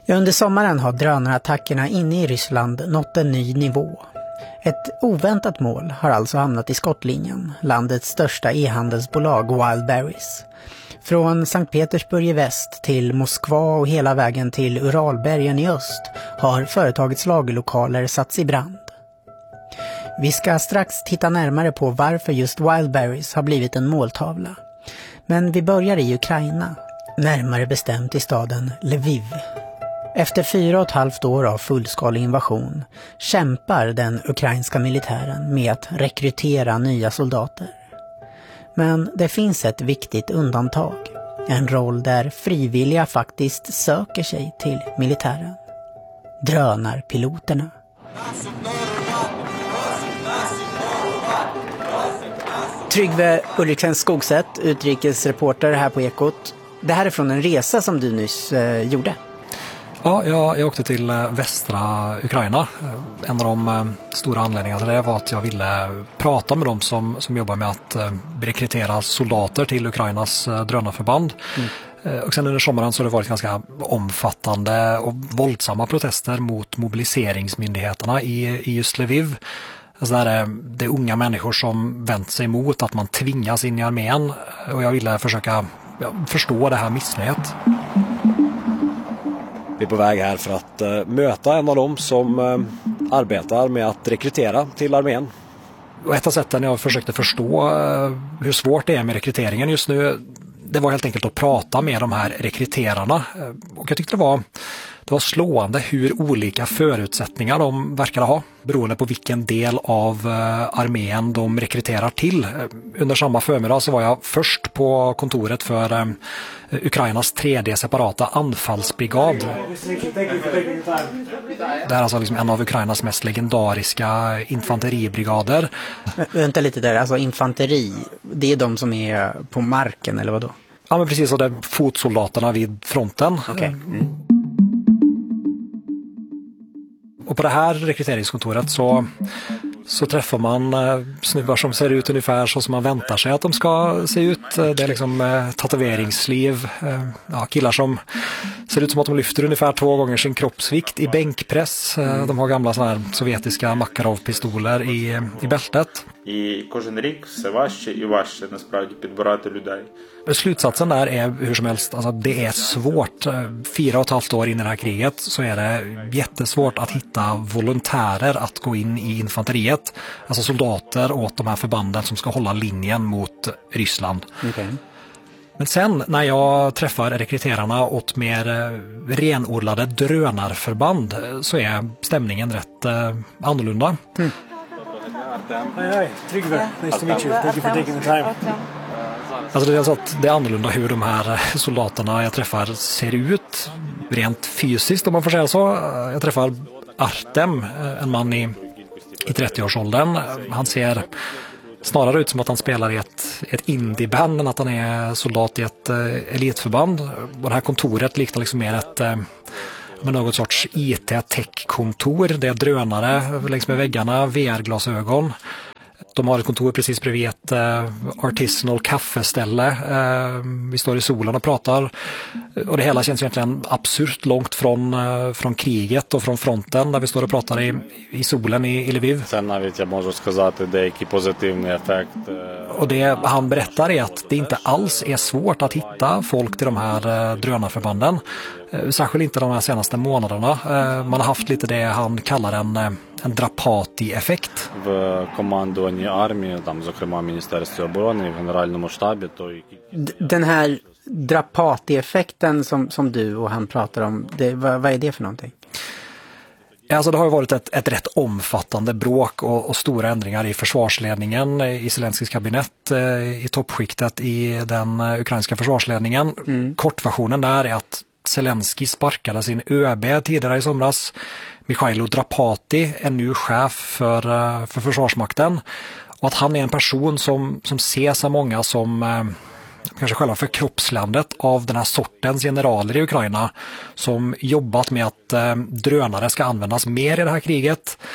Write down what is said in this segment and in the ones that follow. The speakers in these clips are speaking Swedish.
Ja, under sommaren har drönarattackerna inne i Ryssland nått en ny nivå. Ett oväntat mål har alltså hamnat i skottlinjen, landets största e-handelsbolag Wildberries. Från Sankt Petersburg i väst till Moskva och hela vägen till Uralbergen i öst har företagets lagerlokaler satts i brand. Vi ska strax titta närmare på varför just Wildberries har blivit en måltavla. Men vi börjar i Ukraina, närmare bestämt i staden Lviv. Efter 4,5 år av fullskalig invasion kämpar den ukrainska militären med att rekrytera nya soldater. Men det finns ett viktigt undantag. En roll där frivilliga faktiskt söker sig till militären. Drönarpiloterna. Tryggve Ulriksen Skogsätt, utrikesreporter här på Ekot. Det här är från en resa som du nyss gjorde. Ja, jag åkte till västra Ukraina. En av de stora anledningarna till det var att jag ville prata med dem som jobbar med att rekrytera soldater till Ukrainas drönarförband. Och sen under sommaren så har det varit ganska omfattande och våldsamma protester mot mobiliseringsmyndigheterna i just Lviv. Alltså det är unga människor som vänt sig emot att man tvingas in i armén, och jag ville försöka förstå det här missnöjet. Vi är på väg här för att möta en av dem som arbetar med att rekrytera till armén. Och ett av sätten jag försökte förstå hur svårt det är med rekryteringen just nu, det var helt enkelt att prata med de här rekryterarna. Och jag tyckte det var slående hur olika förutsättningar de verkar ha, beroende på vilken del av armén de rekryterar till. Under samma förmiddag så var jag först på kontoret för Ukrainas 3D separata anfallsbrigad. Det är alltså liksom en av Ukrainas mest legendariska infanteribrigader. Vänta lite där, alltså infanteri, det är de som är på marken eller vad då? Ja, men precis, och det är fotsoldaterna vid fronten. Okay. Och på det här rekryteringskontoret så träffar man snubbar som ser ut ungefär så som man väntar sig att de ska se ut. Det är liksom tatueringsliv, killar som ser ut som att de lyfter ungefär 2 gånger sin kroppsvikt i bänkpress. De har gamla såna här sovjetiska Makarov-pistoler i bältet. Slutsatsen där är hur som helst, alltså det är svårt. 4,5 år in i det här kriget så är det jättesvårt att hitta volontärer att gå in i infanteriet. Alltså soldater åt de här förbanden som ska hålla linjen mot Ryssland. Okay. Men sen när jag träffar rekryterarna åt mer renodlade drönarförband så är stämningen rätt annorlunda. Hej, Tryggve. Nice to meet you. Thank you for taking the time. Alltså det är så att det är annorlunda hur de här soldaterna jag träffar ser ut rent fysiskt, om man får säga så. Jag träffar Artem, en man i 30-årsåldern. Han ser snarare ut som att han spelar i ett indieband än att han är soldat i ett elitförband. Och det här kontoret liknar liksom mer med något sorts IT-tech-kontor. Det är drönare längs med väggarna, VR-glasögon. De har ett kontor precis bredvid ett artisanal kaffeställe. Vi står i solen och pratar. Och det hela känns egentligen absurt långt från kriget och från fronten, där vi står och pratar i solen i Lviv. Och det han berättar är att det inte alls är svårt att hitta folk till de här drönarförbanden. Särskilt inte de här senaste månaderna. Man har haft lite det han kallar en Drapati-effekt. Den här Drapati-effekten som du och han pratar om, vad är det för någonting? Alltså det har ju varit ett rätt omfattande bråk och stora ändringar i försvarsledningen, i Zelenskijs kabinett, i toppskiktet i den ukrainska försvarsledningen. Kortversionen där är att Zelenskij sparkade sin ÖB tidigare i somras. Mikhailo Drapati är nu chef för försvarsmakten, och att han är en person som ses av många som kanske själva förkroppslandet av den här sortens generaler i Ukraina som jobbat med att drönare ska användas mer i det här kriget.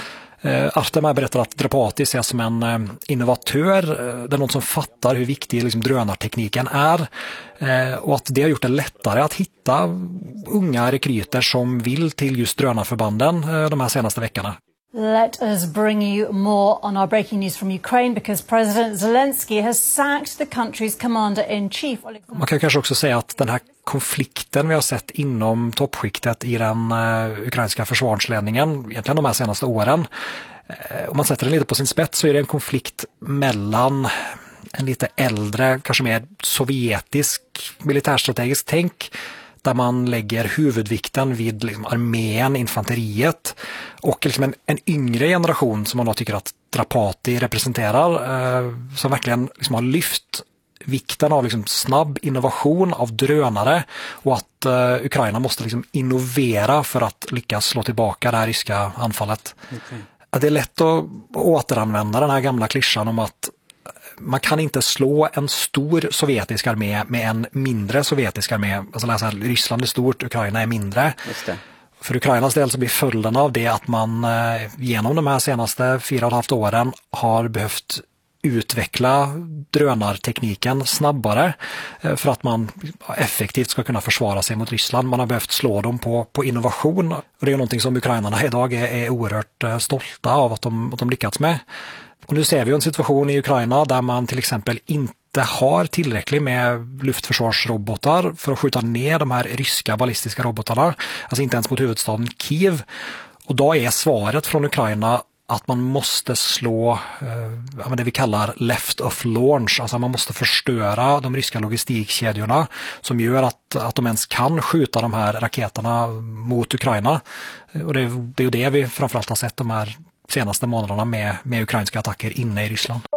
Artem har berättat att Drapati ses som en innovatör, det är någon som fattar hur viktig liksom drönartekniken är, och att det har gjort det lättare att hitta unga rekryter som vill till just drönarförbanden de här senaste veckorna. Let us bring you more on our breaking news from Ukraine because President Zelensky has sacked the country's commander-in-chief. Man kan kanske också säga att den här konflikten vi har sett inom toppskiktet i den ukrainska försvarsledningen, egentligen de här senaste åren, om man sätter den lite på sin spets så är det en konflikt mellan en lite äldre, kanske mer sovjetisk militärstrategisk tänk, där man lägger huvudvikten vid liksom armén, infanteriet, och liksom en yngre generation som man då tycker att Drapati representerar, som verkligen liksom har lyft vikten av liksom snabb innovation av drönare och att Ukraina måste liksom innovera för att lyckas slå tillbaka det här ryska anfallet. Okay. Det är lätt att återanvända den här gamla klyschan om att man kan inte slå en stor sovjetisk armé med en mindre sovjetisk armé. Alltså Ryssland är stort, Ukraina är mindre. Just det. För Ukrainas del så blir följden av det att man genom de här senaste 4,5 åren har behövt utveckla drönartekniken snabbare för att man effektivt ska kunna försvara sig mot Ryssland. Man har behövt slå dem på innovation, och det är någonting som ukrainarna idag är oerhört stolta av att de lyckats med. Och nu ser vi en situation i Ukraina där man till exempel inte har tillräckligt med luftförsvarsrobotar för att skjuta ner de här ryska ballistiska robotarna. Alltså inte ens mot huvudstaden Kiev. Och då är svaret från Ukraina att man måste slå det vi kallar left of launch. Alltså man måste förstöra de ryska logistikkedjorna som gör att de ens kan skjuta de här raketerna mot Ukraina. Och det är ju det vi framförallt har sett de här senaste månaderna med ukrainska attacker inne i Ryssland.